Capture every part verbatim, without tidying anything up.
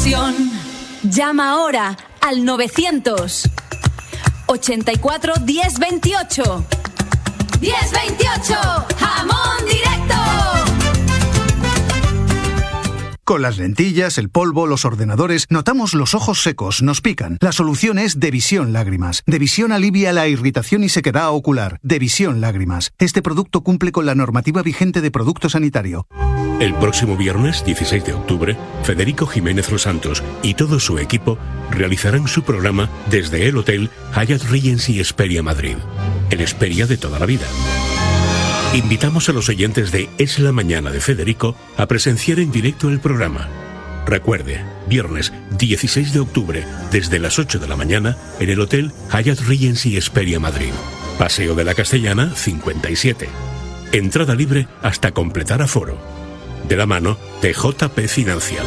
ilusión. Llama ahora al novecientos ochenta y cuatro diez veintiocho. diez veintiocho, jamón directo. Con las lentillas, el polvo, los ordenadores, notamos los ojos secos, nos pican. La solución es Devisión Lágrimas. Devisión alivia la irritación y sequedad ocular. Devisión Lágrimas. Este producto cumple con la normativa vigente de producto sanitario. El próximo viernes, dieciséis de octubre, Federico Jiménez Los Santos y todo su equipo realizarán su programa desde el Hotel Hyatt Regency Hesperia Madrid. El Hesperia de toda la vida. Invitamos a los oyentes de Es la Mañana de Federico a presenciar en directo el programa. Recuerde, viernes dieciséis de octubre, desde las ocho de la mañana, en el Hotel Hyatt Regency Hesperia Madrid. Paseo de la Castellana, cincuenta y siete. Entrada libre hasta completar aforo. De la mano de J P Financial.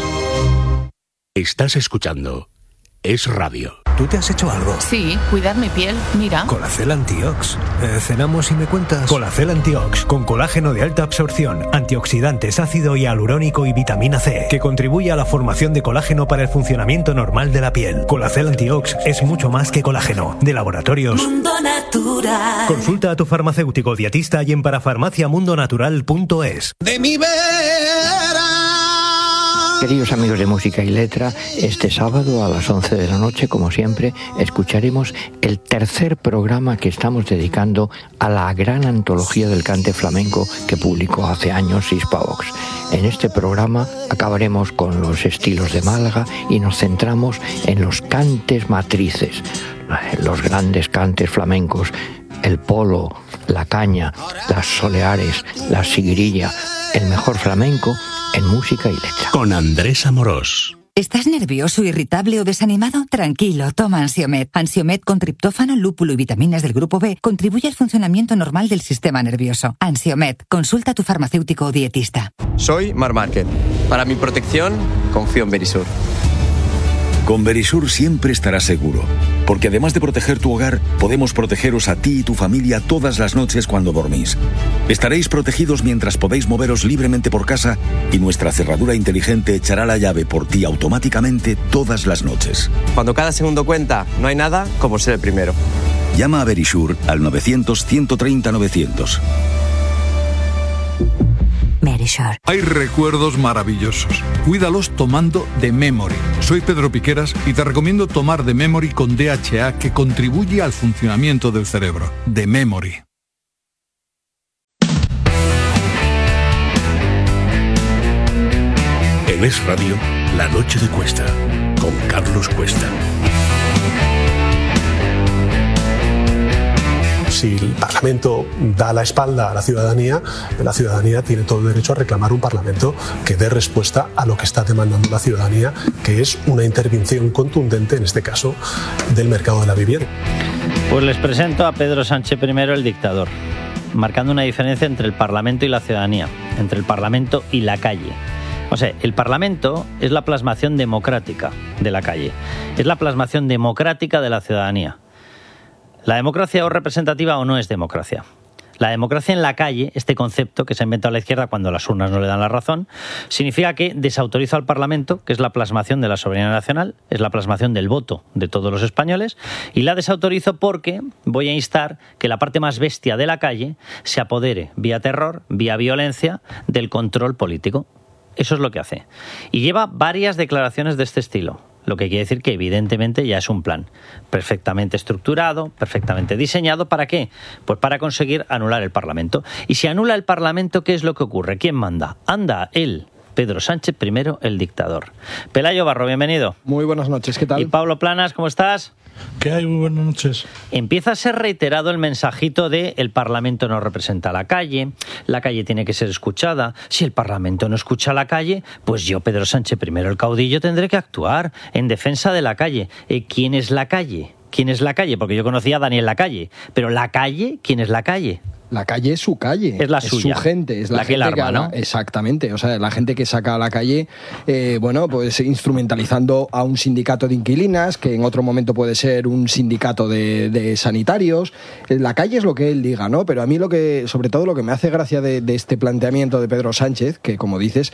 Estás escuchando Es Radio. ¿Tú te has hecho algo? Sí, cuidar mi piel, mira. Colacel Antiox. Eh, ¿Cenamos y me cuentas? Colacel Antiox, con colágeno de alta absorción, antioxidantes, ácido hialurónico y vitamina C, que contribuye a la formación de colágeno para el funcionamiento normal de la piel. Colacel Antiox es mucho más que colágeno. De Laboratorios Mundo Natural. Consulta a tu farmacéutico dietista y en parafarmacia mundo natural punto es. De mi vera. Queridos amigos de Música y Letra, este sábado a las once de la noche, como siempre, escucharemos el tercer programa que estamos dedicando a la gran antología del cante flamenco que publicó hace años Hispavox. En este programa acabaremos con los estilos de Málaga y nos centramos en los cantes matrices, los grandes cantes flamencos, el polo, la caña, las soleares, la siguirilla, el mejor flamenco en Música y Letra. Con Andrés Amorós. ¿Estás nervioso, irritable o desanimado? Tranquilo, toma Ansiomed. Ansiomed con triptófano, lúpulo y vitaminas del grupo B contribuye al funcionamiento normal del sistema nervioso. Ansiomed, consulta a tu farmacéutico o dietista. Soy Mar Márquez. Para mi protección, confío en Verisur. Con Verisur siempre estarás seguro, porque además de proteger tu hogar, podemos protegeros a ti y tu familia todas las noches cuando dormís. Estaréis protegidos mientras podéis moveros libremente por casa y nuestra cerradura inteligente echará la llave por ti automáticamente todas las noches. Cuando cada segundo cuenta, no hay nada como ser el primero. Llama a Verisur al novecientos, ciento treinta, novecientos. Verisur. Hay recuerdos maravillosos. Cuídalos tomando The Memory. Soy Pedro Piqueras y te recomiendo tomar The Memory con D H A, que contribuye al funcionamiento del cerebro. The Memory. En Es Radio, La Noche de Cuesta, con Carlos Cuesta. Si el Parlamento da la espalda a la ciudadanía, la ciudadanía tiene todo el derecho a reclamar un Parlamento que dé respuesta a lo que está demandando la ciudadanía, que es una intervención contundente, en este caso, del mercado de la vivienda. Pues les presento a Pedro Sánchez primero, el dictador, marcando una diferencia entre el Parlamento y la ciudadanía, entre el Parlamento y la calle. O sea, el Parlamento es la plasmación democrática de la calle, es la plasmación democrática de la ciudadanía. ¿La democracia es representativa o no es democracia? La democracia en la calle, este concepto que se ha inventado la izquierda cuando las urnas no le dan la razón, significa que desautorizo al Parlamento, que es la plasmación de la soberanía nacional, es la plasmación del voto de todos los españoles, y la desautorizo porque voy a instar que la parte más bestia de la calle se apodere vía terror, vía violencia, del control político. Eso es lo que hace. Y lleva varias declaraciones de este estilo. Lo que quiere decir que evidentemente ya es un plan perfectamente estructurado, perfectamente diseñado. ¿Para qué? Pues para conseguir anular el Parlamento. Y si anula el Parlamento, ¿qué es lo que ocurre? ¿Quién manda? Anda él, Pedro Sánchez primero, el dictador. Pelayo Barro, bienvenido. Muy buenas noches, ¿qué tal? Y Pablo Planas, ¿cómo estás? ¿Qué hay? Muy buenas noches. Empieza a ser reiterado el mensajito de el Parlamento no representa a la calle, la calle tiene que ser escuchada. Si el Parlamento no escucha a la calle, pues yo, Pedro Sánchez primero, el caudillo, tendré que actuar en defensa de la calle. Eh, ¿Quién es la calle? ¿Quién es la calle? Porque yo conocía a Daniel Lacalle, pero la calle, ¿quién es la calle? La calle es su calle, es la suya, es su gente, es la, la que gente la arma, que habla, ¿no? Exactamente, o sea, la gente que saca a la calle, eh, bueno, pues instrumentalizando a un sindicato de inquilinas, que en otro momento puede ser un sindicato de, de sanitarios. La calle es lo que él diga, ¿no? Pero a mí lo que, sobre todo lo que me hace gracia de, de este planteamiento de Pedro Sánchez, que como dices,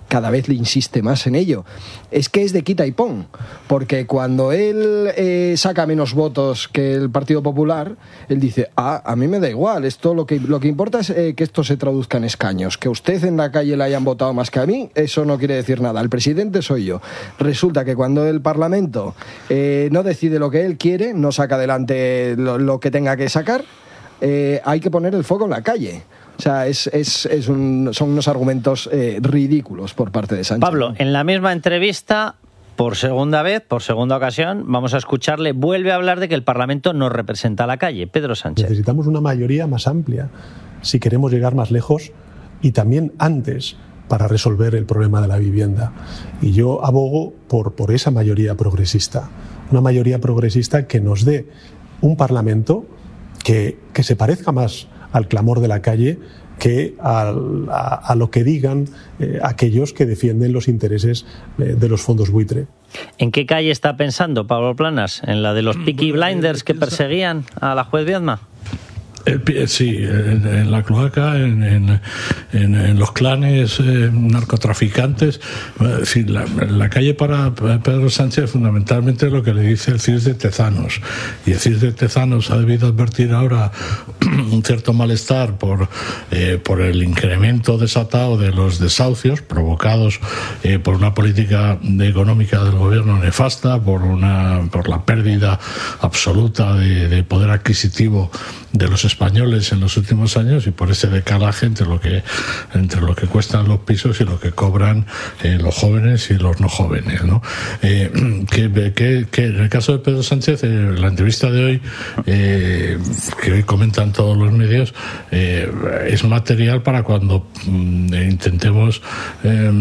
cada vez le insiste más en ello. Es que es de quita y pon, porque cuando él eh, saca menos votos que el Partido Popular, él dice, ah, a mí me da igual, esto lo que, lo que importa es eh, que esto se traduzca en escaños, que usted en la calle le hayan votado más que a mí, eso no quiere decir nada, el presidente soy yo. Resulta que cuando el Parlamento eh, no decide lo que él quiere, no saca adelante lo, lo que tenga que sacar, eh, hay que poner el foco en la calle. O sea, es, es, es un, son unos argumentos eh, ridículos por parte de Sánchez. Pablo, en la misma entrevista, por segunda vez, por segunda ocasión, vamos a escucharle, vuelve a hablar de que el Parlamento no representa a la calle. Pedro Sánchez. Necesitamos una mayoría más amplia si queremos llegar más lejos y también antes para resolver el problema de la vivienda. Y yo abogo por, por esa mayoría progresista. Una mayoría progresista que nos dé un Parlamento que, que se parezca más al clamor de la calle que a, a, a lo que digan eh, aquellos que defienden los intereses eh, de los fondos buitre. ¿En qué calle está pensando Pablo Planas? ¿En la de los Peaky Blinders que perseguían a la juez Viedma? El, sí, en, en la cloaca, en, en, en, en los clanes eh, narcotraficantes. Es decir, la, la calle para Pedro Sánchez fundamentalmente es lo que le dice el C I S de Tezanos. Y el C I S de Tezanos ha debido advertir ahora un cierto malestar por, eh, por el incremento desatado de los desahucios provocados eh, por una política de económica del gobierno nefasta, por, una, por la pérdida absoluta de, de poder adquisitivo de los españoles en los últimos años y por ese decalaje entre lo que entre lo que cuestan los pisos y lo que cobran eh, los jóvenes y los no jóvenes, ¿no? Eh, que, que, que en el caso de Pedro Sánchez, eh, la entrevista de hoy eh, que hoy comentan todos los medios eh, es material para cuando mm, intentemos eh,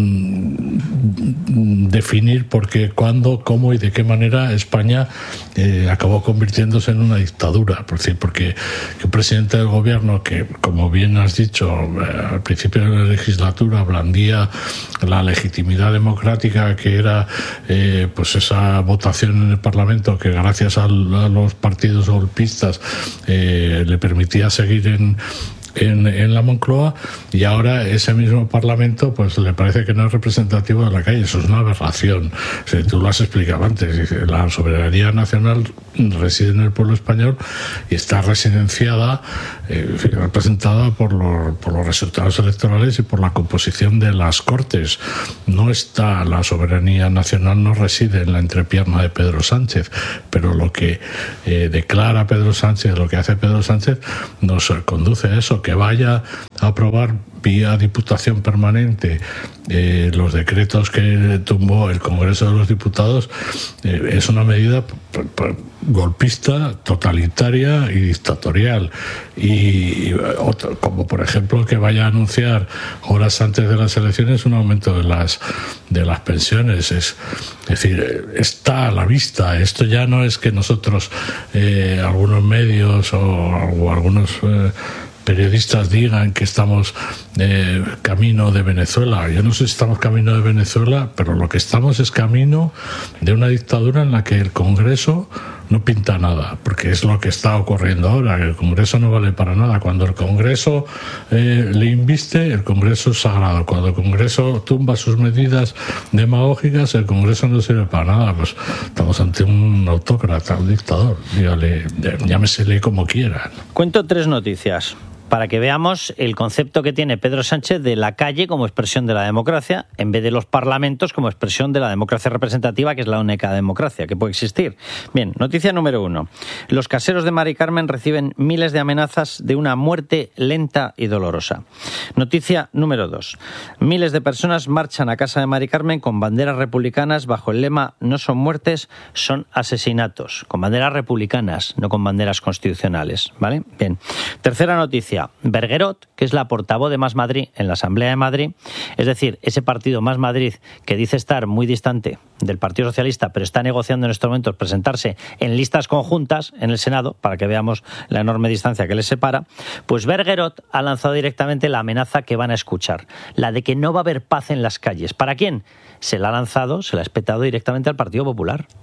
definir por qué, cuándo, cómo y de qué manera España eh, acabó convirtiéndose en una dictadura, por decir, porque que un presidente del gobierno que, como bien has dicho, eh, al principio de la legislatura blandía la legitimidad democrática que era eh, pues esa votación en el Parlamento que gracias al, a los partidos golpistas eh, le permitía seguir en En, en la Moncloa, y ahora ese mismo Parlamento pues le parece que no es representativo de la calle. Eso es una aberración. O sea, tú lo has explicado antes. La soberanía nacional reside en el pueblo español y está residenciada, eh, representada por los, por los resultados electorales y por la composición de las Cortes. No está la soberanía nacional, no reside en la entrepierna de Pedro Sánchez, pero lo que eh, declara Pedro Sánchez, lo que hace Pedro Sánchez, nos conduce a eso, que vaya a aprobar vía Diputación Permanente eh, los decretos que tumbó el Congreso de los Diputados. Eh, es una medida p- p- golpista, totalitaria y dictatorial. Y, y otro, como por ejemplo que vaya a anunciar horas antes de las elecciones un aumento de las de las pensiones. Es, es decir, está a la vista. Esto ya no es que nosotros, eh, algunos medios o, o algunos eh, periodistas digan que estamos eh, camino de Venezuela. Yo no sé si estamos camino de Venezuela, pero lo que estamos es camino de una dictadura en la que el Congreso no pinta nada, porque es lo que está ocurriendo ahora, que el Congreso no vale para nada. Cuando el Congreso eh, le inviste, el Congreso es sagrado. Cuando el Congreso tumba sus medidas demagógicas, el Congreso no sirve para nada. Pues estamos ante un autócrata, un dictador. Dígale, llámesele como quiera. Cuento tres noticias para que veamos el concepto que tiene Pedro Sánchez de la calle como expresión de la democracia, en vez de los parlamentos como expresión de la democracia representativa, que es la única democracia que puede existir. Bien, noticia número uno. Los caseros de Mari Carmen reciben miles de amenazas de una muerte lenta y dolorosa. Noticia número dos. Miles de personas marchan a casa de Mari Carmen con banderas republicanas bajo el lema "No son muertes, son asesinatos". Con banderas republicanas, no con banderas constitucionales, ¿vale? Bien. Tercera noticia. Bergerot, que es la portavoz de Más Madrid en la Asamblea de Madrid, es decir, ese partido Más Madrid que dice estar muy distante del Partido Socialista, pero está negociando en estos momentos presentarse en listas conjuntas en el Senado, para que veamos la enorme distancia que les separa, pues Bergerot ha lanzado directamente la amenaza que van a escuchar, la de que no va a haber paz en las calles. ¿Para quién? Se la ha lanzado, se la ha espetado directamente al Partido Popular.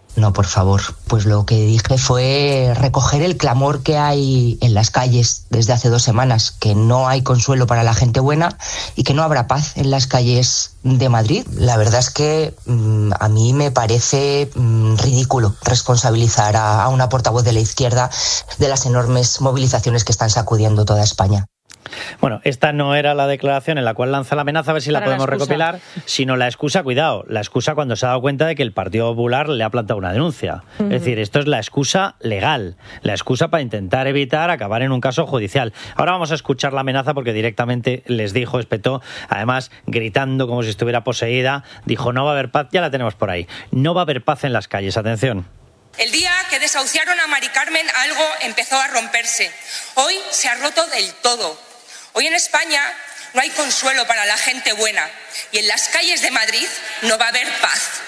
No, por favor. Pues lo que dije fue recoger el clamor que hay en las calles desde hace dos semanas, que no hay consuelo para la gente buena y que no habrá paz en las calles de Madrid. La verdad es que mmm, a mí me parece mmm, ridículo responsabilizar a, a una portavoz de la izquierda de las enormes movilizaciones que están sacudiendo toda España. Bueno, esta no era la declaración en la cual lanza la amenaza, a ver si la podemos recopilar, sino la excusa, cuidado, la excusa cuando se ha dado cuenta de que el Partido Popular le ha plantado una denuncia. Uh-huh. Es decir, esto es la excusa legal, la excusa para intentar evitar acabar en un caso judicial. Ahora vamos a escuchar la amenaza porque directamente les dijo, espetó, además gritando como si estuviera poseída, dijo no va a haber paz, ya la tenemos por ahí, no va a haber paz en las calles, atención. El día que desahuciaron a Mari Carmen algo empezó a romperse. Hoy se ha roto del todo. Hoy en España no hay consuelo para la gente buena y en las calles de Madrid no va a haber paz.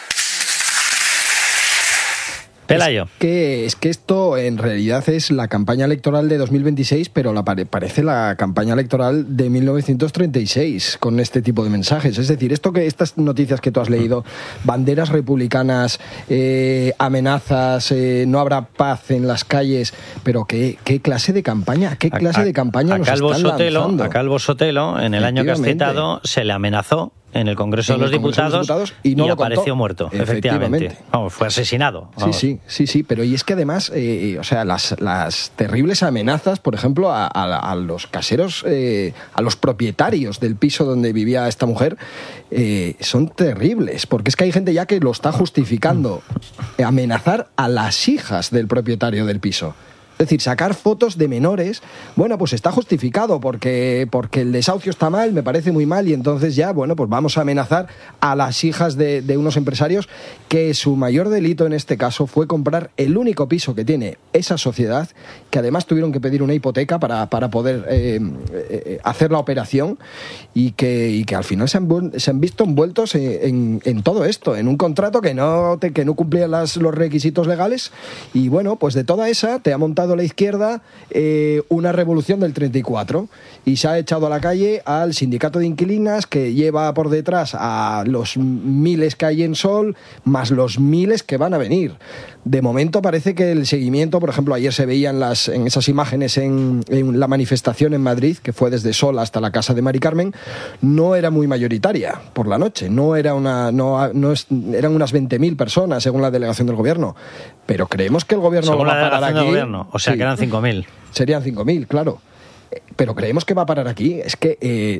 Pelayo. Es que, es que esto en realidad es la campaña electoral de dos mil veintiséis, pero la, parece la campaña electoral de mil novecientos treinta y seis con este tipo de mensajes. Es decir, esto que estas noticias que tú has leído, banderas republicanas, eh, amenazas, eh, no habrá paz en las calles, pero ¿qué, qué clase de campaña? ¿Qué clase a, a, de campaña nos Calvo están Sotelo, lanzando? A Calvo Sotelo, en el año que has citado, se le amenazó en el Congreso, en de, los el Congreso de los Diputados y, no y lo apareció contó. muerto, efectivamente. Vamos, fue asesinado. Vamos. Sí, sí, sí, sí, pero y es que además, eh, o sea, las, las terribles amenazas, por ejemplo, a, a, a los caseros, eh, a los propietarios del piso donde vivía esta mujer, eh, son terribles, porque es que hay gente ya que lo está justificando, eh, amenazar a las hijas del propietario del piso. Es decir, sacar fotos de menores, bueno, pues está justificado porque, porque el desahucio está mal, me parece muy mal, y entonces ya, bueno, pues vamos a amenazar a las hijas de, de unos empresarios que su mayor delito en este caso fue comprar el único piso que tiene esa sociedad, que además tuvieron que pedir una hipoteca para, para poder eh, eh, hacer la operación y que, y que al final se han, se han visto envueltos en, en, en todo esto, en un contrato que no, te, que no cumplía las, los requisitos legales, y bueno, pues de toda esa te ha montado la izquierda eh, una revolución del treinta y cuatro y se ha echado a la calle al sindicato de inquilinas que lleva por detrás a los miles que hay en Sol más los miles que van a venir. De momento parece que el seguimiento, por ejemplo, ayer se veían las, en esas imágenes en, en la manifestación en Madrid, que fue desde Sol hasta la casa de Mari Carmen, no era muy mayoritaria por la noche, no era una, no, no es, eran unas veinte mil personas según la delegación del gobierno, pero creemos que el gobierno según va la a parar aquí. Gobierno, o sea sí, que eran cinco mil. Serían cinco mil, claro. Pero creemos que va a parar aquí. Es que eh,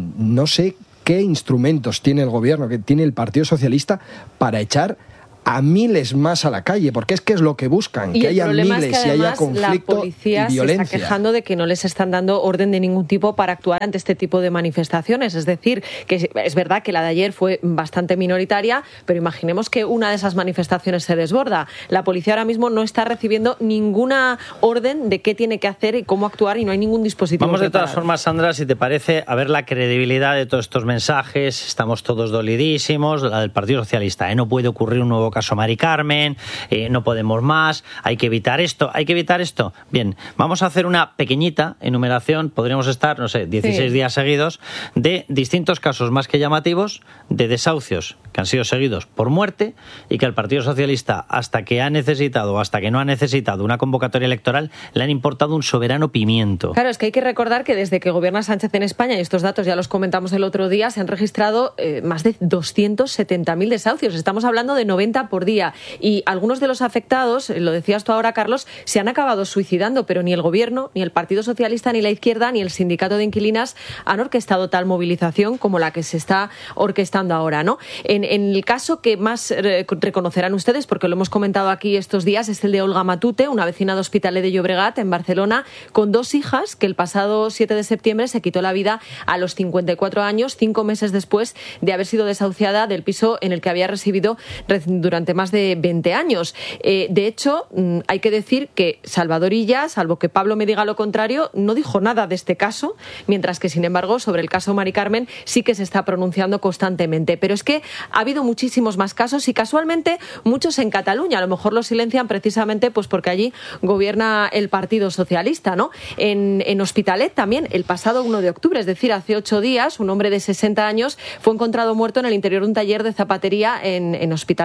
no sé qué instrumentos tiene el gobierno, que tiene el Partido Socialista para echar a miles más a la calle, porque es que es lo que buscan, y que haya miles es que y haya conflicto la policía y violencia. Se está quejando de que no les están dando orden de ningún tipo para actuar ante este tipo de manifestaciones. Es decir, que es verdad que la de ayer fue bastante minoritaria, pero imaginemos que una de esas manifestaciones se desborda. La policía ahora mismo no está recibiendo ninguna orden de qué tiene que hacer y cómo actuar, y no hay ningún dispositivo. Vamos de todas parar. formas, Sandra, si te parece, a ver la credibilidad de todos estos mensajes. Estamos todos dolidísimos, la del Partido Socialista, ¿eh? No puede ocurrir un nuevo caso Mari Carmen, eh, no podemos más, hay que evitar esto, hay que evitar esto. Bien, vamos a hacer una pequeñita enumeración, podríamos estar, no sé, dieciséis sí. días seguidos, de distintos casos más que llamativos de desahucios que han sido seguidos por muerte y que al Partido Socialista, hasta que ha necesitado o hasta que no ha necesitado una convocatoria electoral, le han importado un soberano pimiento. Claro, es que hay que recordar que desde que gobierna Sánchez en España, y estos datos ya los comentamos el otro día, se han registrado eh, más de doscientos setenta mil desahucios. Estamos hablando de noventa por día. Y algunos de los afectados, lo decías tú ahora, Carlos, se han acabado suicidando, pero ni el Gobierno, ni el Partido Socialista, ni la izquierda, ni el Sindicato de Inquilinas han orquestado tal movilización como la que se está orquestando ahora, ¿no? En, en el caso que más eh, reconocerán ustedes, porque lo hemos comentado aquí estos días, es el de Olga Matute, una vecina de Hospitalet de Llobregat, en Barcelona, con dos hijas, que el pasado siete de septiembre se quitó la vida a los cincuenta y cuatro años, cinco meses después de haber sido desahuciada del piso en el que había residido durante más de veinte años. Eh, de hecho, hay que decir que Salvador Illa, salvo que Pablo me diga lo contrario, no dijo nada de este caso, mientras que, sin embargo, sobre el caso Mari Carmen sí que se está pronunciando constantemente. Pero es que ha habido muchísimos más casos y, casualmente, muchos en Cataluña. A lo mejor los silencian precisamente pues porque allí gobierna el Partido Socialista, ¿no? En, en Hospitalet también, el pasado uno de octubre, es decir, hace ocho días, un hombre de sesenta años fue encontrado muerto en el interior de un taller de zapatería en, en Hospitalet de Llobregat.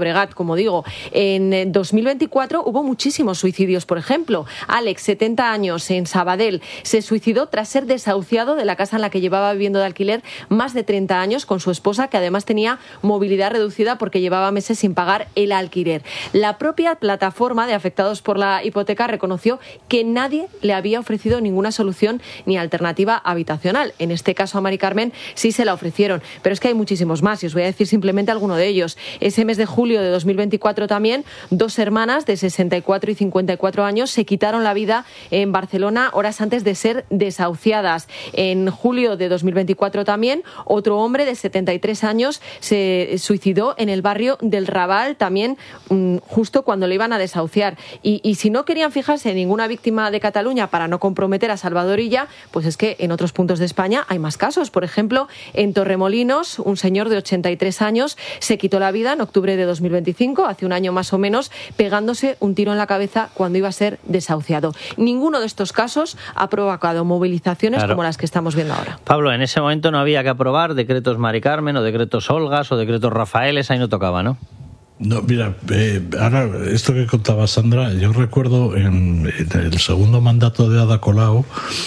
Llobregat, como digo. En dos mil veinticuatro hubo muchísimos suicidios, por ejemplo. Alex, setenta años, en Sabadell, se suicidó tras ser desahuciado de la casa en la que llevaba viviendo de alquiler más de treinta años con su esposa, que además tenía movilidad reducida porque llevaba meses sin pagar el alquiler. La propia plataforma de afectados por la hipoteca reconoció que nadie le había ofrecido ninguna solución ni alternativa habitacional. En este caso a Mari Carmen sí se la ofrecieron, pero es que hay muchísimos más y os voy a decir simplemente alguno de ellos. Ese mes de julio de dos mil veinticuatro también, dos hermanas de sesenta y cuatro y cincuenta y cuatro años se quitaron la vida en Barcelona horas antes de ser desahuciadas. En julio de dos mil veinticuatro también, otro hombre de setenta y tres años se suicidó en el barrio del Raval, también mmm, justo cuando le iban a desahuciar. Y, y si no querían fijarse en ninguna víctima de Cataluña para no comprometer a Salvador Illa, pues es que en otros puntos de España hay más casos. Por ejemplo, en Torremolinos, un señor de ochenta y tres años se quitó la vida en octubre de dos mil veinticinco, hace un año más o menos, pegándose un tiro en la cabeza cuando iba a ser desahuciado. Ninguno de estos casos ha provocado movilizaciones claro. como las que estamos viendo ahora. Pablo, en ese momento no había que aprobar decretos Mari Carmen o decretos Olgas o decretos Rafaeles, ahí no tocaba, ¿no? No, mira, eh, ahora esto que contaba Sandra, yo recuerdo en, en el segundo mandato de Ada Colau,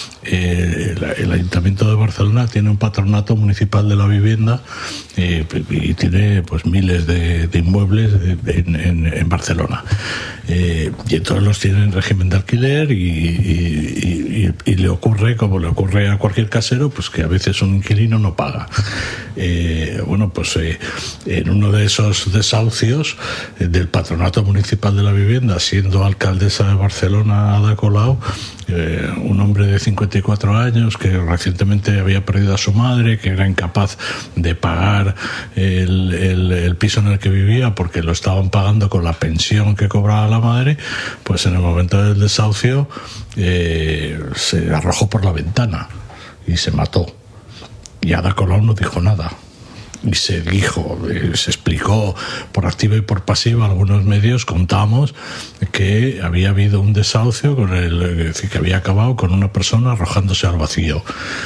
eh, el, el Ayuntamiento de Barcelona tiene un patronato municipal de la vivienda eh, y tiene pues miles de, de inmuebles en, en, en Barcelona. Eh, y entonces los tienen en régimen de alquiler y, y, y, y le ocurre, como le ocurre a cualquier casero, pues que a veces un inquilino no paga. Eh, bueno, pues eh, en uno de esos desahucios eh, del Patronato Municipal de la Vivienda, siendo alcaldesa de Barcelona Ada Colau, eh, un hombre de cincuenta y cuatro años que recientemente había perdido a su madre, que era incapaz de pagar el, el, el piso en el que vivía porque lo estaban pagando con la pensión que cobraba la madre, pues en el momento del desahucio eh, se arrojó por la ventana y se mató. Y Ada Colau no dijo nada. Y se dijo, se explicó por activa y por pasiva, algunos medios contamos que había habido un desahucio con el, es decir, que había acabado con una persona arrojándose al vacío.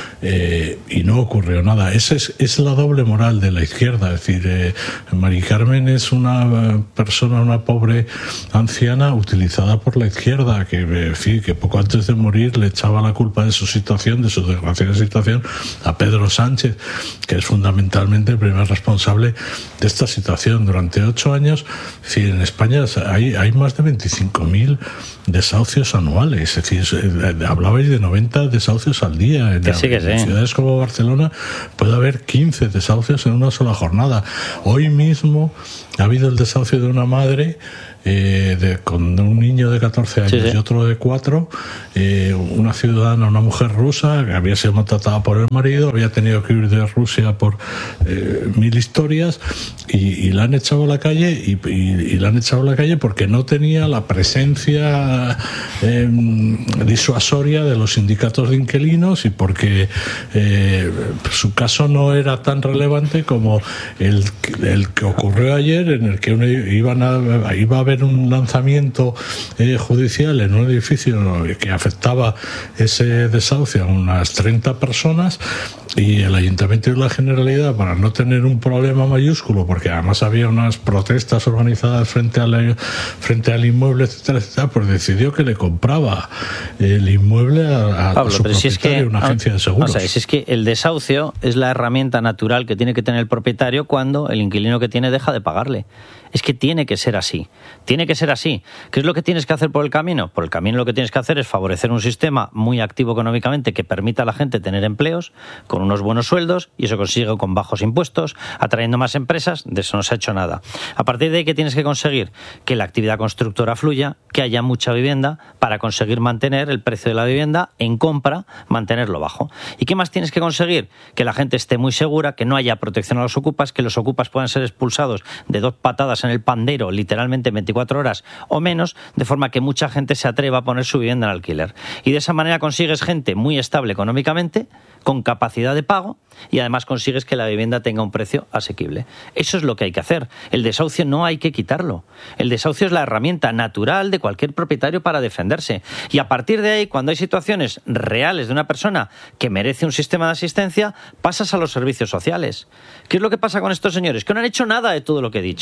Eh, y no ocurrió nada. Esa es, es la doble moral de la izquierda. Es decir, eh, Mari Carmen es una persona, una pobre anciana utilizada por la izquierda, que, en fin, que poco antes de morir le echaba la culpa de su situación, de su desgraciada situación, a Pedro Sánchez, que es fundamentalmente el primer responsable de esta situación. Durante ocho años, es decir, en España hay, hay más de veinticinco mil desahucios anuales. Es decir, hablabais de noventa desahucios al día. En, que sí, que sí. en ciudades como Barcelona puede haber quince desahucios en una sola jornada. Hoy mismo ha habido el desahucio de una madre eh, de, con un niño de catorce años sí, sí. y otro de cuatro, eh, una ciudadana, una mujer rusa que había sido maltratada por el marido, había tenido que huir de Rusia por eh, mil historias y, y la han echado a la calle y, y, y la han echado a la calle porque no tenía la presencia eh, disuasoria de los sindicatos de inquilinos y porque eh, su caso no era tan relevante como el, el que ocurrió ayer, en el que uno, iban a, iba a haber un lanzamiento eh, judicial en un edificio que afectaba ese desahucio a unas treinta personas y el Ayuntamiento y la Generalidad, para no tener un problema mayúsculo, porque además había unas protestas organizadas frente al, frente al inmueble, etcétera, etcétera, pues decidió que le compraba el inmueble a, a Pablo, su propietario, si es que, una agencia de seguros. O sea, si es que el desahucio es la herramienta natural que tiene que tener el propietario cuando el inquilino que tiene deja de pagarle. Es que tiene que ser así, tiene que ser así. ¿Qué es lo que tienes que hacer por el camino? Por el camino lo que tienes que hacer es favorecer un sistema muy activo económicamente que permita a la gente tener empleos con unos buenos sueldos, y eso consigue con bajos impuestos, atrayendo más empresas. De eso no se ha hecho nada. A partir de ahí, ¿qué tienes que conseguir? Que la actividad constructora fluya, que haya mucha vivienda para conseguir mantener el precio de la vivienda en compra, mantenerlo bajo. ¿Y qué más tienes que conseguir? Que la gente esté muy segura, que no haya protección a los ocupas, que los ocupas puedan ser expulsados de dos patadas en el pandero, literalmente en veinticuatro horas o menos, de forma que mucha gente se atreva a poner su vivienda en alquiler. Y de esa manera consigues gente muy estable económicamente, con capacidad de pago, y además consigues que la vivienda tenga un precio asequible. Eso es lo que hay que hacer. El desahucio no hay que quitarlo. El desahucio es la herramienta natural de cualquier propietario para defenderse. Y a partir de ahí, cuando hay situaciones reales de una persona que merece un sistema de asistencia, pasas a los servicios sociales. ¿Qué es lo que pasa con estos señores? Que no han hecho nada de todo lo que he dicho.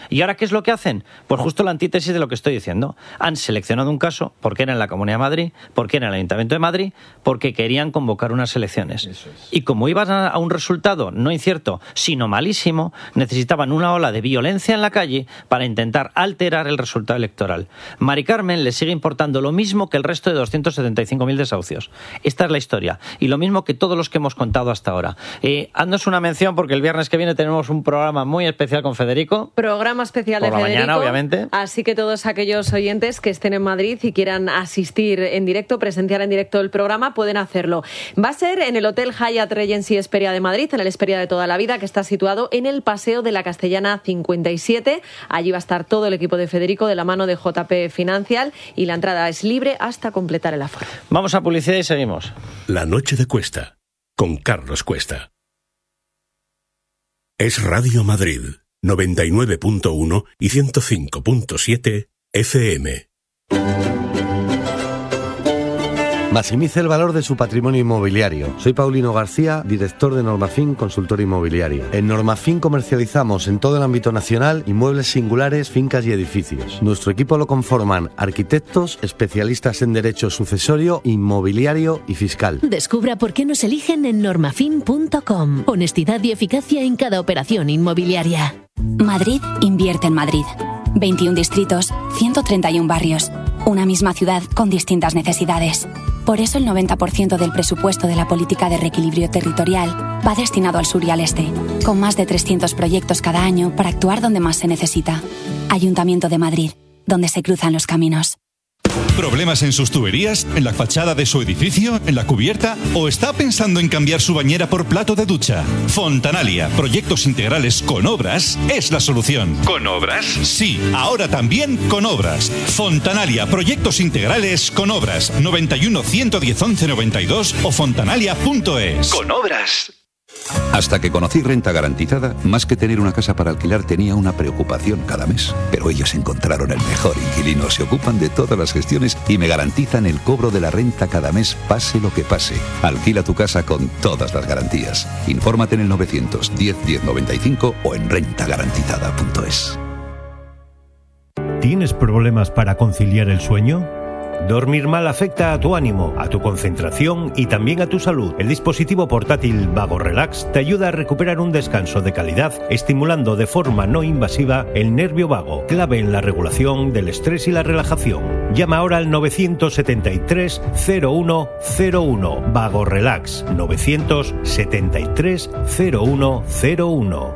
¿Y ahora qué es lo que hacen? Pues justo la antítesis de lo que estoy diciendo. Han seleccionado un caso porque era en la Comunidad de Madrid, porque era en el Ayuntamiento de Madrid, porque querían convocar unas elecciones. Es. Y como iban a un resultado no incierto, sino malísimo, necesitaban una ola de violencia en la calle para intentar alterar el resultado electoral. Mari Carmen le sigue importando lo mismo que el resto de doscientos setenta y cinco mil desahucios. Esta es la historia. Y lo mismo que todos los que hemos contado hasta ahora. Eh, haznos una mención porque el viernes que viene tenemos un programa muy especial con Federico. Programa especial por de la Federico. Mañana, obviamente. Así que todos aquellos oyentes que estén en Madrid y quieran asistir en directo, presenciar en directo el programa, pueden hacerlo. Va a ser en el Hotel Hyatt Regency Hesperia de Madrid, en el Hesperia de toda la vida, que está situado en el Paseo de la Castellana cincuenta y siete. Allí va a estar todo el equipo de Federico de la mano de J P Financial y la entrada es libre hasta completar el aforo. Vamos a publicidad y seguimos. La noche de Cuesta, con Carlos Cuesta. Es Radio Madrid, noventa y nueve punto uno y ciento cinco punto siete F M. Maximice el valor de su patrimonio inmobiliario. Soy Paulino García, director de Normafin Consultora Inmobiliaria. En Normafin comercializamos en todo el ámbito nacional inmuebles singulares, fincas y edificios. Nuestro equipo lo conforman arquitectos, especialistas en derecho sucesorio, inmobiliario y fiscal. Descubra por qué nos eligen en normafin punto com. Honestidad y eficacia en cada operación inmobiliaria. Madrid invierte en Madrid. veintiún distritos, ciento treinta y uno barrios. Una misma ciudad con distintas necesidades. Por eso el noventa por ciento del presupuesto de la política de reequilibrio territorial va destinado al sur y al este, con más de trescientos proyectos cada año para actuar donde más se necesita. Ayuntamiento de Madrid, donde se cruzan los caminos. ¿Problemas en sus tuberías? ¿En la fachada de su edificio? ¿En la cubierta? ¿O está pensando en cambiar su bañera por plato de ducha? Fontanalia, proyectos integrales con obras, es la solución. ¿Con obras? Sí, ahora también con obras. Fontanalia, proyectos integrales con obras. noventa y uno, ciento diez, once, noventa y dos o fontanalia punto es. Con obras. Hasta que conocí Renta Garantizada, más que tener una casa para alquilar tenía una preocupación cada mes. Pero ellos encontraron el mejor inquilino, se ocupan de todas las gestiones y me garantizan el cobro de la renta cada mes, pase lo que pase. Alquila tu casa con todas las garantías. Infórmate en el novecientos diez, diez noventa y cinco o en renta garantizada punto es. ¿Tienes problemas para conciliar el sueño? Dormir mal afecta a tu ánimo, a tu concentración y también a tu salud. El dispositivo portátil Vago Relax te ayuda a recuperar un descanso de calidad, estimulando de forma no invasiva el nervio vago, clave en la regulación del estrés y la relajación. Llama ahora al novecientos setenta y tres, cero uno cero uno. Vago Relax, novecientos setenta y tres, cero uno cero uno.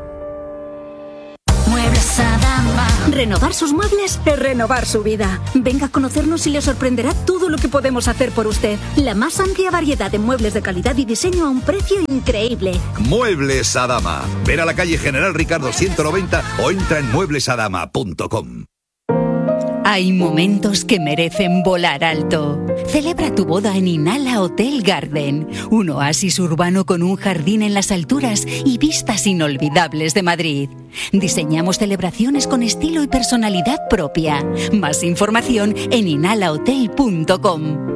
Muebles Adama. Renovar sus muebles es renovar su vida. Venga a conocernos y le sorprenderá todo lo que podemos hacer por usted. La más amplia variedad de muebles de calidad y diseño a un precio increíble. Muebles Adama. Ven a la calle General Ricardo ciento noventa o entra en muebles adama punto com. Hay momentos que merecen volar alto. Celebra tu boda en Inala Hotel Garden, un oasis urbano con un jardín en las alturas y vistas inolvidables de Madrid. Diseñamos celebraciones con estilo y personalidad propia. Más información en inala hotel punto com.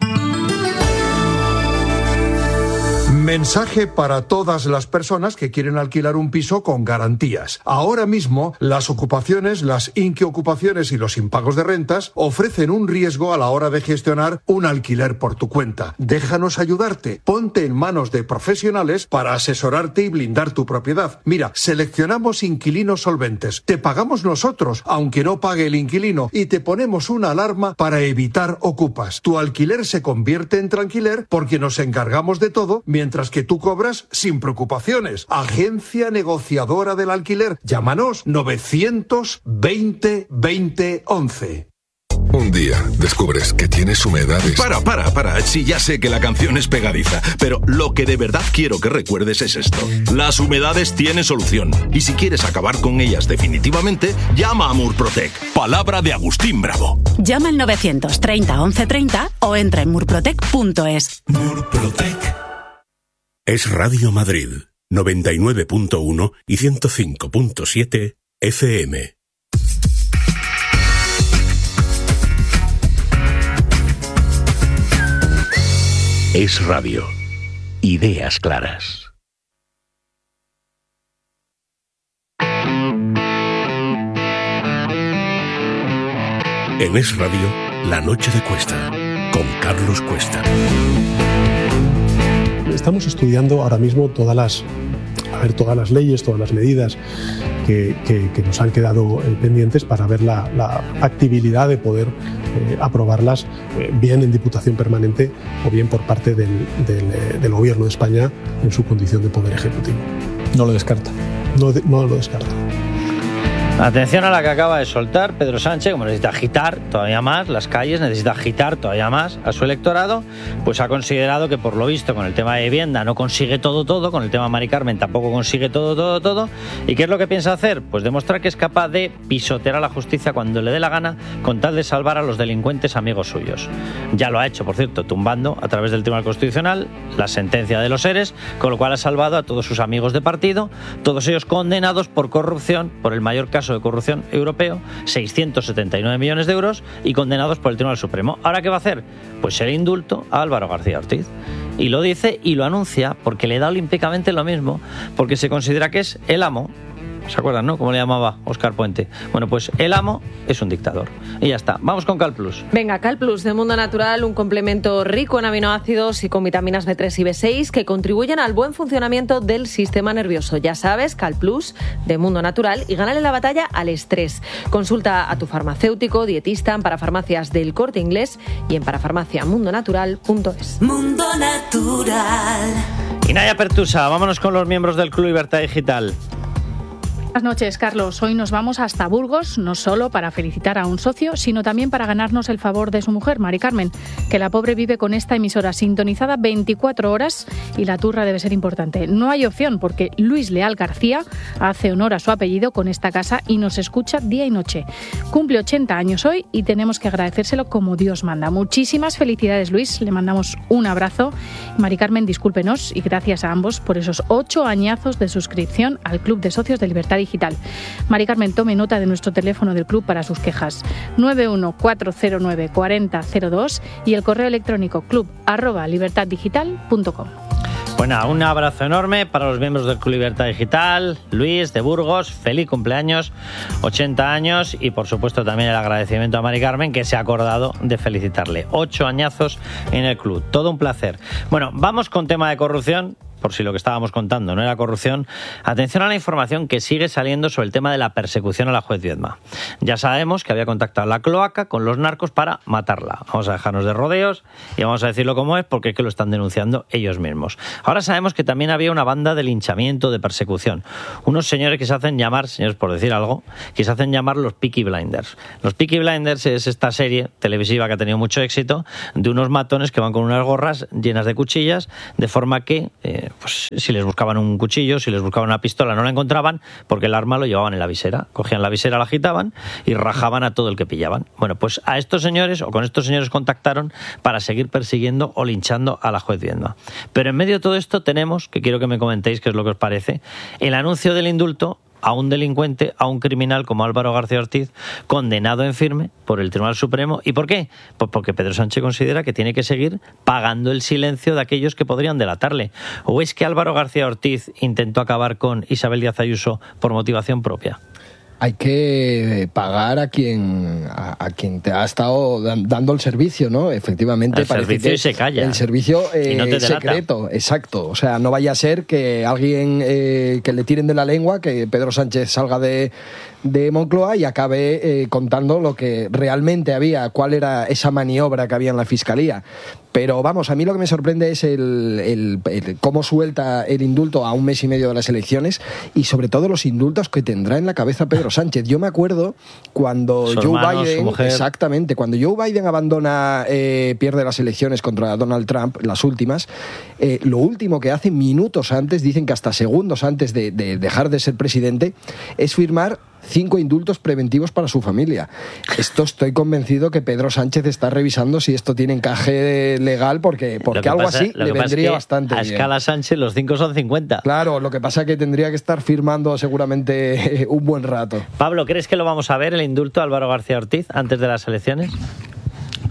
Mensaje para todas las personas que quieren alquilar un piso con garantías. Ahora mismo, las ocupaciones, las inquiocupaciones y los impagos de rentas ofrecen un riesgo a la hora de gestionar un alquiler por tu cuenta. Déjanos ayudarte. Ponte en manos de profesionales para asesorarte y blindar tu propiedad. Mira, seleccionamos inquilinos solventes. Te pagamos nosotros, aunque no pague el inquilino, y te ponemos una alarma para evitar ocupas. Tu alquiler se convierte en tranquiler porque nos encargamos de todo mientras que tú cobras sin preocupaciones. Agencia negociadora del alquiler. Llámanos novecientos veinte, veinte, once. Un día descubres que tienes humedades. Para, para, para. Sí, ya sé que la canción es pegadiza, pero lo que de verdad quiero que recuerdes es esto. Las humedades tienen solución. Y si quieres acabar con ellas definitivamente, llama a Murprotec. Palabra de Agustín Bravo. Llama al novecientos treinta, once treinta o entra en murprotec punto es. Murprotec. Es Radio Madrid, noventa y nueve punto uno y ciento cinco punto siete F M. Es Radio. Ideas claras. En Es Radio, La Noche de Cuesta, con Carlos Cuesta. Estamos estudiando ahora mismo todas las, a ver, todas las leyes, todas las medidas que, que, que nos han quedado eh, pendientes para ver la, la factibilidad de poder eh, aprobarlas eh, bien en Diputación Permanente o bien por parte del, del, eh, del Gobierno de España en su condición de Poder Ejecutivo. No lo descarta. No, de, no lo descarta. Atención a la que acaba de soltar Pedro Sánchez, como necesita agitar todavía más las calles, necesita agitar todavía más a su electorado, pues ha considerado que por lo visto con el tema de vivienda no consigue todo, todo, con el tema Mari Carmen tampoco consigue todo, todo, todo. ¿Y qué es lo que piensa hacer? Pues demostrar que es capaz de pisotear a la justicia cuando le dé la gana con tal de salvar a los delincuentes amigos suyos. Ya lo ha hecho, por cierto, tumbando a través del Tribunal Constitucional la sentencia de los ERES, con lo cual ha salvado a todos sus amigos de partido, todos ellos condenados por corrupción, por el mayor caso de corrupción europeo, seiscientos setenta y nueve millones de euros, y condenados por el Tribunal Supremo. ¿Ahora qué va a hacer? Pues el indulto a Álvaro García Ortiz. Y lo dice y lo anuncia porque le da olímpicamente lo mismo, porque se considera que es el amo. ¿Se acuerdan, no? ¿Cómo le llamaba Óscar Puente? Bueno, pues el amo es un dictador. Y ya está. Vamos con Cal Plus. Venga, Cal Plus de Mundo Natural, un complemento rico en aminoácidos y con vitaminas B tres y B seis que contribuyen al buen funcionamiento del sistema nervioso. Ya sabes, Cal Plus de Mundo Natural, y gánale la batalla al estrés. Consulta a tu farmacéutico, dietista en Parafarmacias del Corte Inglés y en parafarmacia mundo natural punto es. Mundo Natural. Y Naya Pertusa, vámonos con los miembros del Club Libertad Digital. Buenas noches, Carlos. Hoy nos vamos hasta Burgos, no solo para felicitar a un socio, sino también para ganarnos el favor de su mujer, Mari Carmen, que la pobre vive con esta emisora sintonizada veinticuatro horas y la turra debe ser importante. No hay opción porque Luis Leal García hace honor a su apellido con esta casa y nos escucha día y noche. Cumple ochenta años hoy y tenemos que agradecérselo como Dios manda. Muchísimas felicidades, Luis. Le mandamos un abrazo. Mari Carmen, discúlpenos y gracias a ambos por esos ocho añazos de suscripción al Club de Socios de Libertad Digital. Mari Carmen, tome nota de nuestro teléfono del club para sus quejas, nueve uno cuatro cero nueve cuatro cero cero dos, y el correo electrónico club arroba libertaddigital punto com. Bueno, un abrazo enorme para los miembros del Club Libertad Digital. Luis de Burgos, feliz cumpleaños, ochenta años, y por supuesto también el agradecimiento a Mari Carmen, que se ha acordado de felicitarle. Ocho añazos en el club, todo un placer. Bueno, vamos con tema de corrupción. Por si lo que estábamos contando no era corrupción, atención a la información que sigue saliendo sobre el tema de la persecución a la juez Viedma. Ya sabemos que había contactado la cloaca con los narcos para matarla. Vamos a dejarnos de rodeos y vamos a decirlo como es, porque es que lo están denunciando ellos mismos. Ahora sabemos que también había una banda de linchamiento, de persecución. Unos señores que se hacen llamar, señores por decir algo, que se hacen llamar los Peaky Blinders. Los Peaky Blinders es esta serie televisiva que ha tenido mucho éxito, de unos matones que van con unas gorras llenas de cuchillas, de forma que... Eh, pues si les buscaban un cuchillo, si les buscaban una pistola, no la encontraban porque el arma lo llevaban en la visera. Cogían la visera, la agitaban y rajaban a todo el que pillaban. Bueno, pues a estos señores, o con estos señores contactaron para seguir persiguiendo o linchando a la juez Viedma. Pero en medio de todo esto tenemos, que quiero que me comentéis qué es lo que os parece, el anuncio del indulto a un delincuente, a un criminal como Álvaro García Ortiz, condenado en firme por el Tribunal Supremo. ¿Y por qué? Pues porque Pedro Sánchez considera que tiene que seguir pagando el silencio de aquellos que podrían delatarle. ¿O es que Álvaro García Ortiz intentó acabar con Isabel Díaz Ayuso por motivación propia? Hay que pagar a quien a, a quien te ha estado dan, dando el servicio, ¿no? Efectivamente, el servicio y se calla. El servicio eh, y no te secreto, exacto. O sea, no vaya a ser que alguien eh, que le tiren de la lengua, que Pedro Sánchez salga de, de Moncloa y acabe eh, contando lo que realmente había, cuál era esa maniobra que había en la Fiscalía. Pero vamos, a mí lo que me sorprende es el, el, el cómo suelta el indulto a un mes y medio de las elecciones y sobre todo los indultos que tendrá en la cabeza Pedro Sánchez. Yo me acuerdo cuando su Joe hermano, Biden, exactamente, cuando Joe Biden abandona, eh, pierde las elecciones contra Donald Trump, las últimas, eh, lo último que hace minutos antes, dicen que hasta segundos antes de, de dejar de ser presidente, es firmar cinco indultos preventivos para su familia. Esto estoy convencido que Pedro Sánchez está revisando si esto tiene encaje legal, porque, porque algo pasa, así le vendría bastante a bien. A escala Sánchez los cinco son cincuenta. Claro, lo que pasa es que tendría que estar firmando seguramente un buen rato. Pablo, ¿crees que lo vamos a ver, el indulto a Álvaro García Ortiz, antes de las elecciones?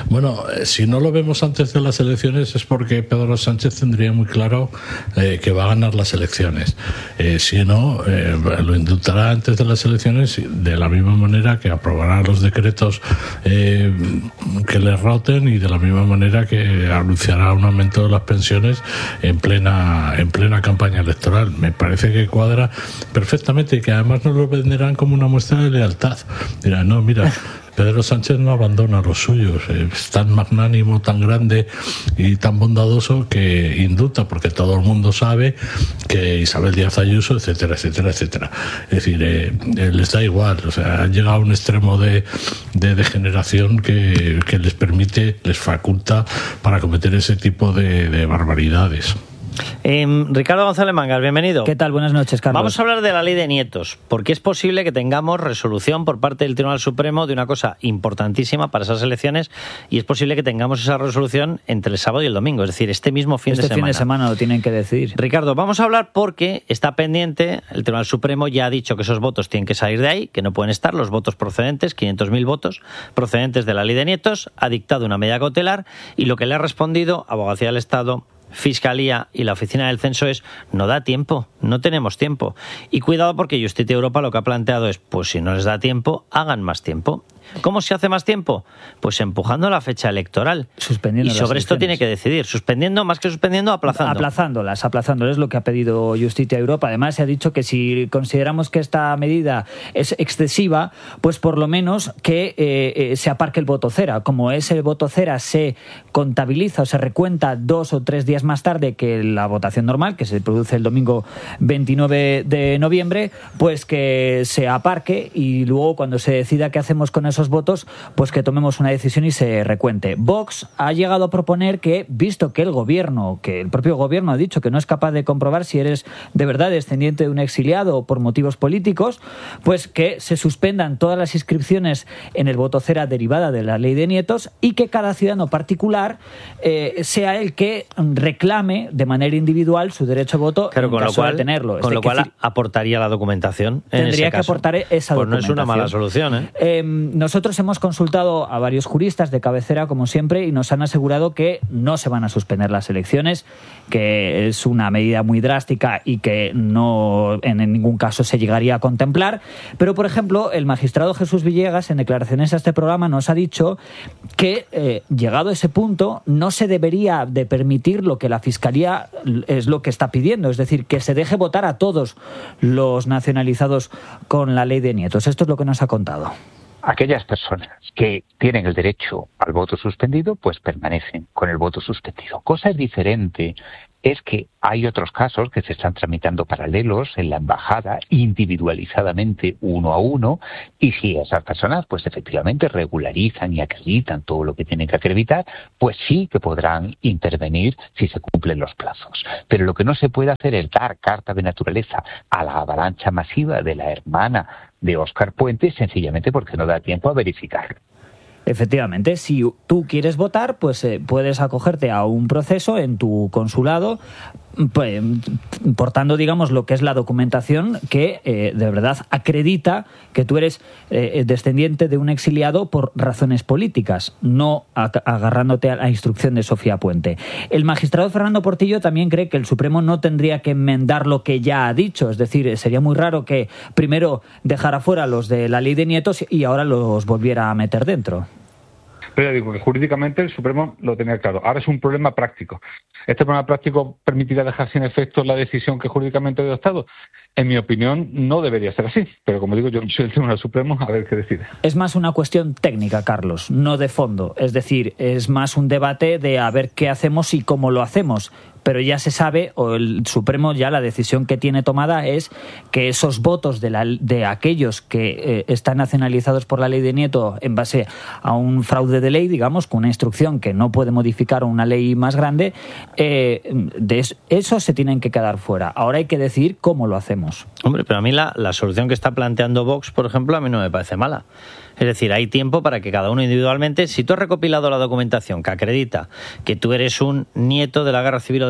Bueno, si no lo vemos antes de las elecciones es porque Pedro Sánchez tendría muy claro eh, que va a ganar las elecciones. Eh, si no, eh, lo indultará antes de las elecciones de la misma manera que aprobará los decretos eh, que le roten y de la misma manera que anunciará un aumento de las pensiones en plena, en plena campaña electoral. Me parece que cuadra perfectamente y que además nos lo venderán como una muestra de lealtad. Dirán, no, mira, Pedro Sánchez no abandona a los suyos, es tan magnánimo, tan grande y tan bondadoso que indulta, porque todo el mundo sabe que Isabel Díaz Ayuso, etcétera, etcétera, etcétera. Es decir, eh, les da igual, o sea, han llegado a un extremo de, de degeneración que, que les permite, les faculta para cometer ese tipo de, de barbaridades. Eh, Ricardo González Mangas, bienvenido. ¿Qué tal? Buenas noches, Carlos. Vamos a hablar de la ley de nietos, porque es posible que tengamos resolución por parte del Tribunal Supremo de una cosa importantísima para esas elecciones, y es posible que tengamos esa resolución entre el sábado y el domingo, es decir, este mismo fin este de semana. Este fin de semana lo tienen que decidir. Ricardo, vamos a hablar porque está pendiente, el Tribunal Supremo ya ha dicho que esos votos tienen que salir de ahí, que no pueden estar los votos procedentes, quinientos mil votos procedentes de la ley de nietos, ha dictado una medida cautelar y lo que le ha respondido Abogacía del Estado, Fiscalía y la Oficina del Censo es: no da tiempo, no tenemos tiempo. Y cuidado, porque Justicia Europa lo que ha planteado es, pues si no les da tiempo, hagan más tiempo. ¿Cómo se hace más tiempo? Pues empujando la fecha electoral. Suspendiendo. Y sobre esto tiene que decidir, suspendiendo, más que suspendiendo, aplazando. Aplazándolas, aplazándolas, es lo que ha pedido Justicia Europa. Además, se ha dicho que si consideramos que esta medida es excesiva, pues por lo menos que eh, eh, se aparque el voto cera. Como ese voto cera se contabiliza o se recuenta dos o tres días más tarde que la votación normal, que se produce el domingo veintinueve de noviembre, pues que se aparque y luego cuando se decida qué hacemos con esos votos, pues que tomemos una decisión y se recuente. Vox ha llegado a proponer que, visto que el gobierno, que el propio gobierno ha dicho que no es capaz de comprobar si eres de verdad descendiente de un exiliado o por motivos políticos, pues que se suspendan todas las inscripciones en el voto cera derivada de la ley de nietos y que cada ciudadano particular eh, sea el que reclame de manera individual su derecho a voto, claro, en con caso lo cual, de tenerlo. Con es lo cual decir, aportaría la documentación. Tendría en ese que caso. aportar esa pues documentación. No es una mala solución, ¿eh? Eh, nosotros hemos consultado a varios juristas de cabecera, como siempre, y nos han asegurado que no se van a suspender las elecciones, que es una medida muy drástica y que no en ningún caso se llegaría a contemplar. Pero, por ejemplo, el magistrado Jesús Villegas, en declaraciones a este programa, nos ha dicho que, eh, llegado a ese punto, no se debería de permitir lo que la Fiscalía es lo que está pidiendo, es decir, que se deje votar a todos los nacionalizados con la ley de nietos. Esto es lo que nos ha contado. Aquellas personas que tienen el derecho al voto suspendido, pues permanecen con el voto suspendido. Cosa diferente es que hay otros casos que se están tramitando paralelos en la embajada, individualizadamente, uno a uno, y si esas personas, pues efectivamente regularizan y acreditan todo lo que tienen que acreditar, pues sí que podrán intervenir si se cumplen los plazos. Pero lo que no se puede hacer es dar carta de naturaleza a la avalancha masiva de la hermana de Óscar Puente, sencillamente porque no da tiempo a verificarlo. Efectivamente, si tú quieres votar, pues eh, puedes acogerte a un proceso en tu consulado, pues, portando, digamos, lo que es la documentación que eh, de verdad acredita que tú eres eh, descendiente de un exiliado por razones políticas, no agarrándote a la instrucción de Sofía Puente. El magistrado Fernando Portillo también cree que el Supremo no tendría que enmendar lo que ya ha dicho, es decir, sería muy raro que primero dejara fuera los de la ley de nietos y ahora los volviera a meter dentro. Pero ya digo que jurídicamente el Supremo lo tenía claro. Ahora es un problema práctico. ¿Este problema práctico permitirá dejar sin efecto la decisión que jurídicamente ha adoptado? En mi opinión, no debería ser así. Pero como digo, yo soy el Tribunal Supremo, a ver qué decide. Es más una cuestión técnica, Carlos, no de fondo. Es decir, es más un debate de a ver qué hacemos y cómo lo hacemos. Pero ya se sabe, o el Supremo ya la decisión que tiene tomada es que esos votos de, la, de aquellos que eh, están nacionalizados por la ley de nieto en base a un fraude de ley, digamos, con una instrucción que no puede modificar una ley más grande, eh, de eso, esos se tienen que quedar fuera. Ahora hay que decidir cómo lo hacemos. Hombre, pero a mí la, la solución que está planteando Vox, por ejemplo, a mí no me parece mala. Es decir, hay tiempo para que cada uno individualmente, si tú has recopilado la documentación que acredita que tú eres un nieto de la Guerra Civil o de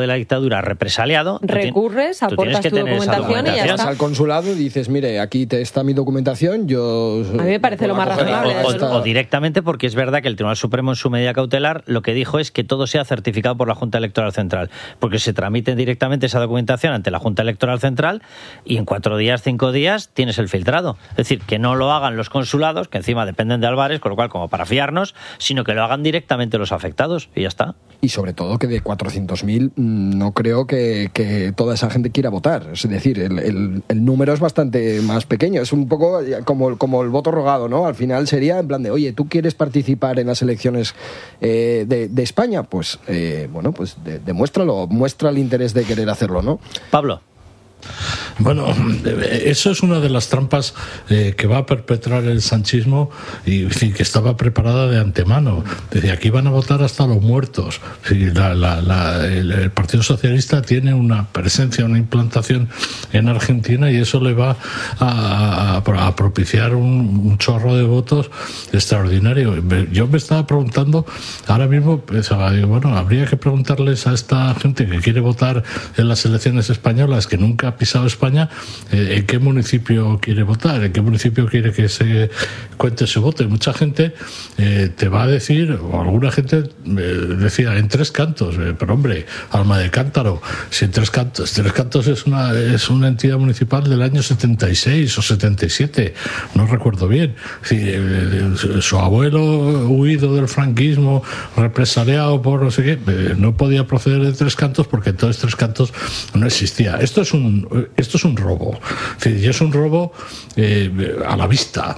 de la dictadura represaliado, recurres, tú tienes aportas que tu tener esa documentación, y ya está. Vas al consulado y dices, mire, aquí te está mi documentación, yo... A mí me parece lo más razonable. O, o, o directamente, porque es verdad que el Tribunal Supremo en su medida cautelar lo que dijo es que todo sea certificado por la Junta Electoral Central, porque se tramite directamente esa documentación ante la Junta Electoral Central y en cuatro días, cinco días tienes el filtrado. Es decir, que no lo hagan los consulados, que encima dependen de Álvarez, con lo cual como para fiarnos, sino que lo hagan directamente los afectados y ya está. Y sobre todo que de cuatrocientos mil no creo que, que toda esa gente quiera votar. Es decir, el, el, el número es bastante más pequeño. Es un poco como, como el voto rogado, ¿no? Al final sería en plan de, oye, ¿tú quieres participar en las elecciones eh, de, de España? Pues, eh, bueno, pues de, demuéstralo, muestra el interés de querer hacerlo, ¿no? Pablo. Bueno, eso es una de las trampas eh, que va a perpetrar el sanchismo y sí, que estaba preparada de antemano. Desde aquí van a votar hasta los muertos. Sí, la, la, la, el, el Partido Socialista tiene una presencia, una implantación en Argentina y eso le va a, a, a propiciar un, un chorro de votos extraordinario. Yo me estaba preguntando, ahora mismo pensaba, digo, bueno, habría que preguntarles a esta gente que quiere votar en las elecciones españolas, que nunca ha pisado España, eh, en qué municipio quiere votar, en qué municipio quiere que se cuente su voto. Y mucha gente eh, te va a decir, o alguna gente eh, decía, en Tres Cantos, eh, pero hombre, Alma de Cántaro, si en Tres Cantos, Tres Cantos es una, es una entidad municipal del año setenta y seis o setenta y siete, no recuerdo bien. Sí, eh, su abuelo, huido del franquismo, represaliado por no sé qué, eh, no podía proceder de Tres Cantos porque entonces Tres Cantos no existía. Esto es un Esto es un robo, y es un robo eh, a la vista.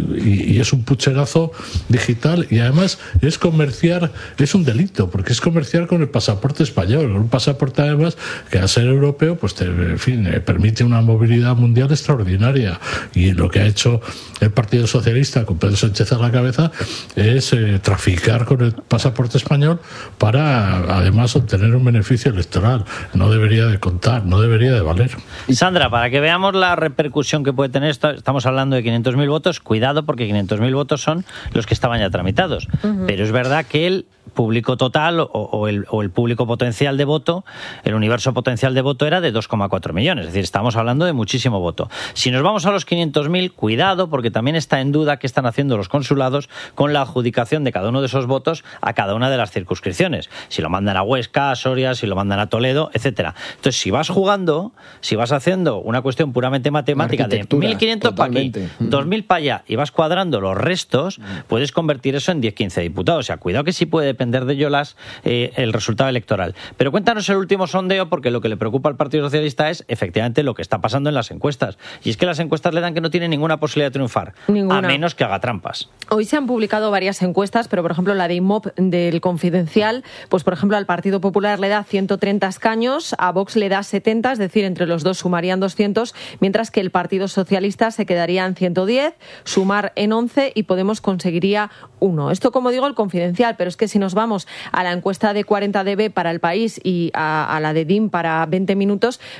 Y, y es un pucherazo digital y además es comerciar, es un delito porque es comerciar con el pasaporte español, un pasaporte además que al ser europeo pues te, en fin, eh, permite una movilidad mundial extraordinaria, y lo que ha hecho el Partido Socialista con Pedro Sánchez a la cabeza es eh, traficar con el pasaporte español para además obtener un beneficio electoral. No debería de contar, no debería de valer. Sandra, para que veamos la repercusión que puede tener esto, estamos hablando de quinientos mil votos. Cuidado, porque quinientos mil votos son los que estaban ya tramitados. Uh-huh. Pero es verdad que el público total o, o, el, o el público potencial de voto, el universo potencial de voto era de dos coma cuatro millones. Es decir, estamos hablando de muchísimo voto. Si nos vamos a los quinientos mil, cuidado, porque también está en duda qué están haciendo los consulados con la adjudicación de cada uno de esos votos a cada una de las circunscripciones. Si lo mandan a Huesca, a Soria, si lo mandan a Toledo, etcétera. Entonces, si vas jugando, si vas haciendo una cuestión puramente matemática de mil quinientos para aquí, dos mil para allá, y vas cuadrando los restos, puedes convertir eso en diez quince diputados. O sea, cuidado que sí puede depender de ello las, eh, el resultado electoral. Pero cuéntanos el último sondeo, porque lo que le preocupa al Partido Socialista es efectivamente lo que está pasando en las encuestas. Y es que las encuestas le dan que no tiene ninguna posibilidad de triunfar, ninguna, a menos que haga trampas. Hoy se han publicado varias encuestas, pero por ejemplo la de IMOP del Confidencial, pues por ejemplo al Partido Popular le da ciento treinta escaños, a Vox le da setenta, es decir, entre los dos sumarían doscientos, mientras que el Partido Socialista se quedaría en ciento diez, Sumar en once y Podemos conseguiría uno. Esto, como digo, el Confidencial, pero es que si nos vamos a la encuesta de cuarenta D B para El País y a, a la de D I M para veinte minutos,